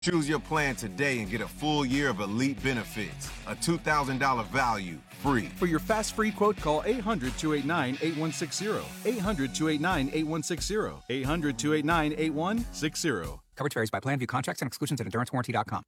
Choose your plan today and get a full year of elite benefits. A $2,000 value, free. For your fast free quote, call 800-289-8160. 800-289-8160. 800-289-8160. Coverage varies by plan. View contracts and exclusions at endurancewarranty.com.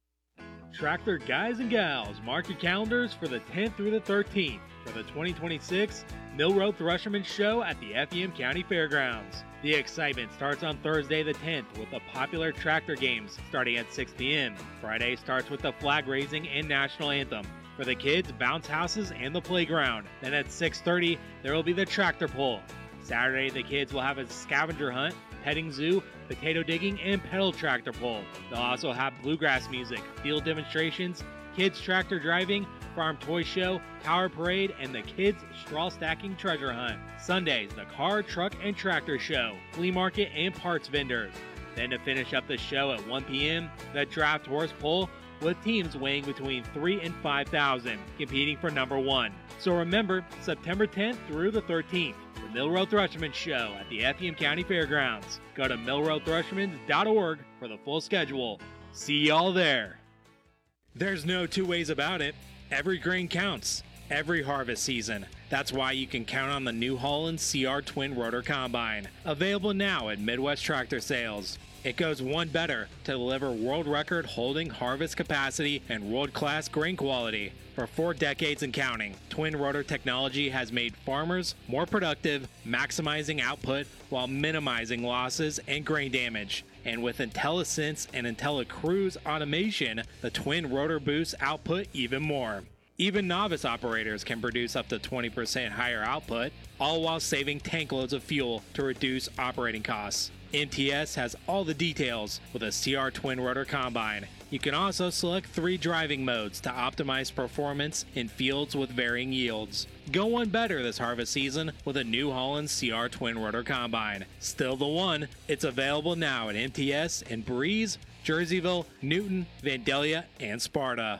Tractor guys and gals, mark your calendars for the 10th through the 13th for the 2026 Mill Road Thresherman Show at the Effingham County Fairgrounds. The excitement starts on Thursday the 10th with the popular tractor games starting at 6 p.m. Friday starts with the flag raising and national anthem. For the kids, bounce houses and the playground. Then at 6:30, there will be the tractor pull. Saturday, the kids will have a scavenger hunt, petting zoo, potato digging, and pedal tractor pull. They'll also have bluegrass music, field demonstrations, kids tractor driving, farm toy show, power parade, and the kids straw stacking treasure hunt. Sundays, the car, truck, and tractor show, flea market, and parts vendors. Then to finish up the show at 1 p.m., the draft horse pull with teams weighing between 3 and 5,000, competing for number 1. So remember, September 10th through the 13th, the Mill Road Thresherman Show at the Effingham County Fairgrounds. Go to millroadthreshermans.org for the full schedule. See y'all there. There's no two ways about it. Every grain counts. Every harvest season. That's why you can count on the New Holland CR Twin Rotor Combine. Available now at Midwest Tractor Sales. It goes one better to deliver world record holding harvest capacity and world-class grain quality. For 4 decades and counting, twin rotor technology has made farmers more productive, maximizing output while minimizing losses and grain damage. And with IntelliSense and IntelliCruise automation, the twin rotor boosts output even more. Even novice operators can produce up to 20% higher output, all while saving tank loads of fuel to reduce operating costs. MTS has all the details with a CR Twin Rotor Combine. You can also select 3 driving modes to optimize performance in fields with varying yields. Go one better this harvest season with a New Holland CR Twin Rotor Combine. Still the one. It's available now at MTS in Breeze, Jerseyville, Newton, Vandalia, and Sparta.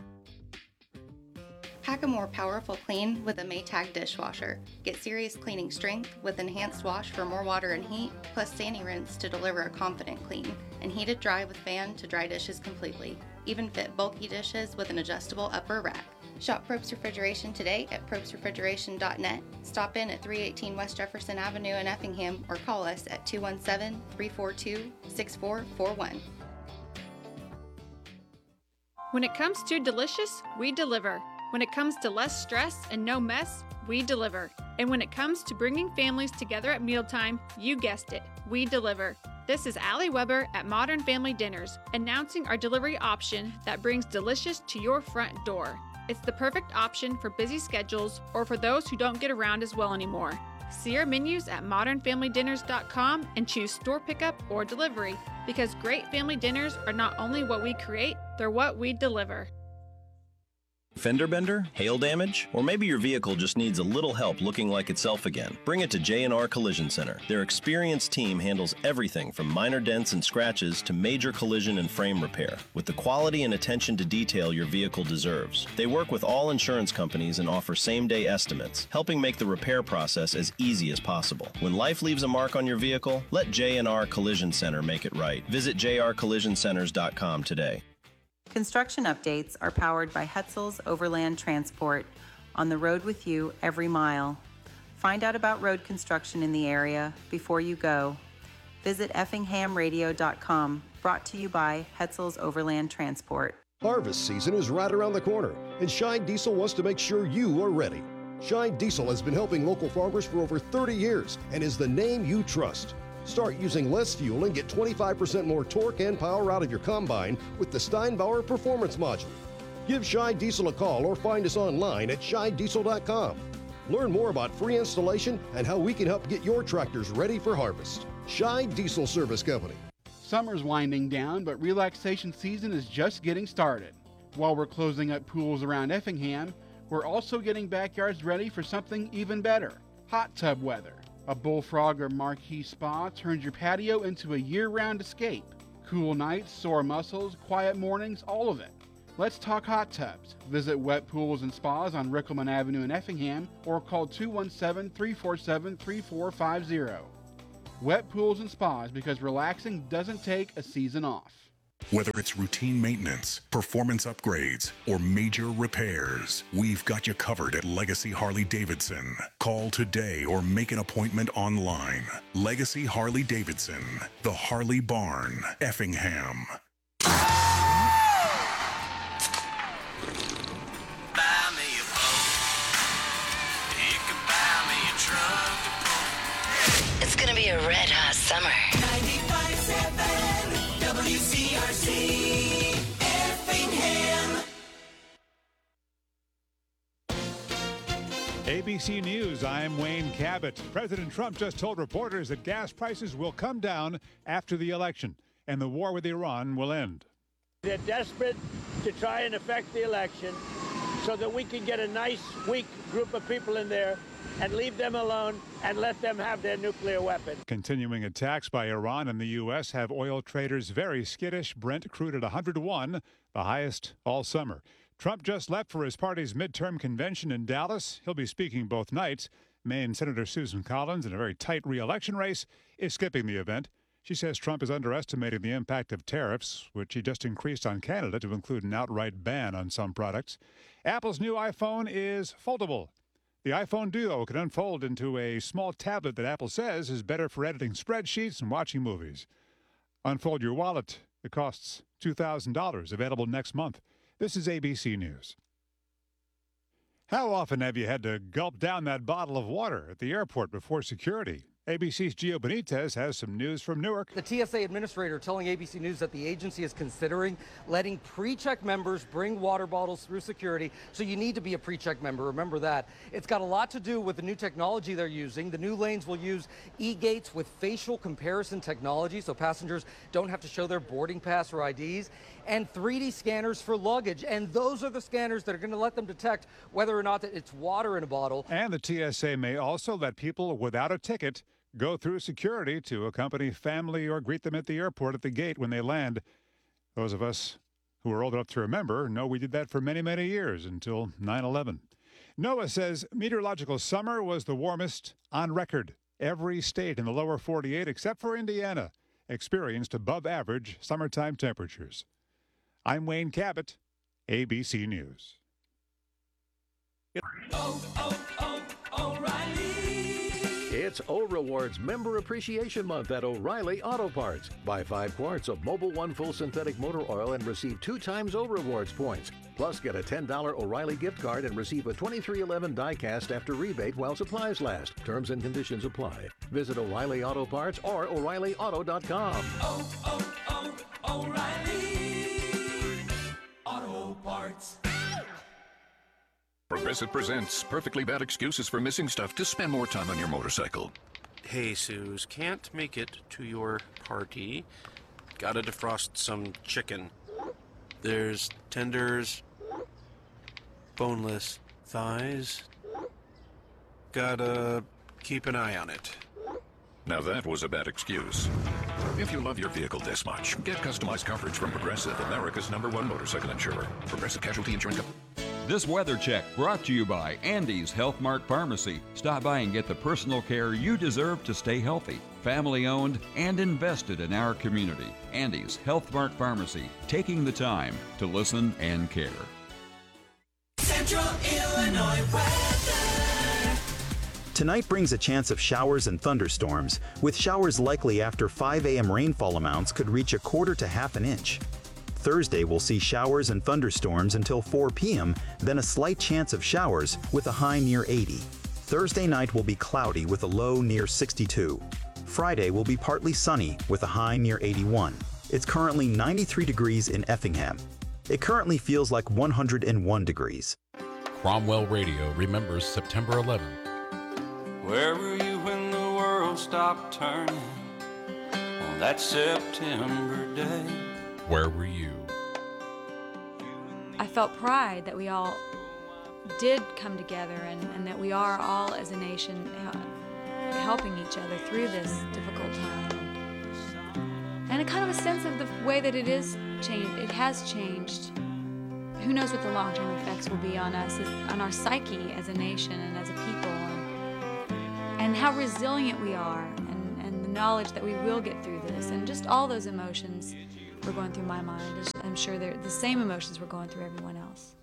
Pack a more powerful clean with a Maytag dishwasher. Get serious cleaning strength with enhanced wash for more water and heat, plus Sani-Rinse to deliver a confident clean, and heated dry with fan to dry dishes completely. Even fit bulky dishes with an adjustable upper rack. Shop Probst Refrigeration today at probstrefrigeration.net. Stop in at 318 West Jefferson Avenue in Effingham or call us at 217-342-6441. When it comes to delicious, we deliver. When it comes to less stress and no mess, we deliver. And when it comes to bringing families together at mealtime, you guessed it, we deliver. This is Allie Weber at Modern Family Dinners, announcing our delivery option that brings delicious to your front door. It's the perfect option for busy schedules or for those who don't get around as well anymore. See our menus at modernfamilydinners.com and choose store pickup or delivery, because great family dinners are not only what we create, they're what we deliver. Fender bender, hail damage, or maybe your vehicle just needs a little help looking like itself again. Bring it to J&R Collision Center. Their experienced team handles everything from minor dents and scratches to major collision and frame repair, with the quality and attention to detail your vehicle deserves. They work with all insurance companies and offer same-day estimates, helping make the repair process as easy as possible. When life leaves a mark on your vehicle, let J&R Collision Center make it right. Visit jrcollisioncenters.com today. Construction updates are powered by Hetzel's Overland Transport, on the road with you every mile. Find out about road construction in the area before you go. Visit effinghamradio.com, brought to you by Hetzel's Overland Transport. Harvest season is right around the corner, and Shine Diesel wants to make sure you are ready. Shine Diesel has been helping local farmers for over 30 years and is the name you trust. Start using less fuel and get 25% more torque and power out of your combine with the Steinbauer Performance Module. Give Shine Diesel a call or find us online at shinediesel.com. Learn more about free installation and how we can help get your tractors ready for harvest. Shine Diesel Service Company. Summer's winding down, but relaxation season is just getting started. While we're closing up pools around Effingham, we're also getting backyards ready for something even better: hot tub weather. A Bullfrog or Marquee Spa turns your patio into a year-round escape. Cool nights, sore muscles, quiet mornings, all of it. Let's talk hot tubs. Visit Wet Pools and Spas on Rickelman Avenue in Effingham or call 217-347-3450. Wet Pools and Spas, because relaxing doesn't take a season off. Whether it's routine maintenance, performance upgrades, or major repairs, we've got you covered at Legacy Harley-Davidson. Call today or make an appointment online. Legacy Harley-Davidson, the Harley Barn, Effingham. It's gonna be a red-hot summer. 95.7 WCRC Effingham. ABC News, I'm Wayne Cabot. President Trump just told reporters that gas prices will come down after the election, and the war with Iran will end. They're desperate to try and affect the election so that we can get a nice, weak group of people in there and leave them alone and let them have their nuclear weapon. Continuing attacks by Iran and the U.S. have oil traders very skittish. Brent crude at 101, the highest all summer. Trump just left for his party's midterm convention in Dallas. He'll be speaking both nights. Maine Senator Susan Collins, in a very tight re-election race, is skipping the event. She says Trump is underestimating the impact of tariffs, which he just increased on Canada to include an outright ban on some products. Apple's new iPhone is foldable. The iPhone Duo can unfold into a small tablet that Apple says is better for editing spreadsheets and watching movies. Unfold your wallet. It costs $2,000. Available next month. This is ABC News. How often have you had to gulp down that bottle of water at the airport before security? ABC's Gio Benitez has some news from Newark. The TSA administrator telling ABC News that the agency is considering letting pre-check members bring water bottles through security. So you need to be a pre-check member. Remember that. It's got a lot to do with the new technology they're using. The new lanes will use e-gates with facial comparison technology so passengers don't have to show their boarding pass or IDs, and 3D scanners for luggage. And those are the scanners that are going to let them detect whether or not it's water in a bottle. And the TSA may also let people without a ticket go through security to accompany family or greet them at the airport at the gate when they land. Those of us who are old enough to remember know we did that for many, many years until 9/11. NOAA says meteorological summer was the warmest on record. Every state in the lower 48, except for Indiana, experienced above average summertime temperatures. I'm Wayne Cabot, ABC News. It's O-Rewards Member Appreciation Month at O'Reilly Auto Parts. Buy 5 quarts of Mobil 1 full synthetic motor oil and receive 2 times O-Rewards points. Plus, get a $10 O'Reilly gift card and receive a 2311 die-cast after rebate while supplies last. Terms and conditions apply. Visit O'Reilly Auto Parts or O'ReillyAuto.com. O'Reilly Auto Parts. Progressive presents Perfectly Bad Excuses for Missing Stuff to spend more time on your motorcycle. Hey, Suze, can't make it to your party. Gotta defrost some chicken. There's tenders, boneless thighs. Gotta keep an eye on it. Now that was a bad excuse. If you love your vehicle this much, get customized coverage from Progressive, America's #1 motorcycle insurer. Progressive Casualty Insurance Company. This weather check brought to you by Andy's Health Mart Pharmacy. Stop by and get the personal care you deserve to stay healthy. Family owned and invested in our community. Andy's Health Mart Pharmacy, taking the time to listen and care. Central Illinois weather. Tonight brings a chance of showers and thunderstorms, with showers likely after 5 a.m. rainfall amounts could reach 1/4 to 1/2 inch. Thursday will see showers and thunderstorms until 4 p.m., then a slight chance of showers with a high near 80. Thursday night will be cloudy with a low near 62. Friday will be partly sunny with a high near 81. It's currently 93 degrees in Effingham. It currently feels like 101 degrees. Cromwell Radio remembers September 11th. Where were you when the world stopped turning on that September day? Where were you? I felt pride that we all did come together and that we are all as a nation helping each other through this difficult time. And a kind of a sense of the way that it has changed. Who knows what the long-term effects will be on us, on our psyche as a nation and as a people, and how resilient we are, and the knowledge that we will get through this, and just all those emotions were going through my mind. I'm sure they're the same emotions were going through everyone else.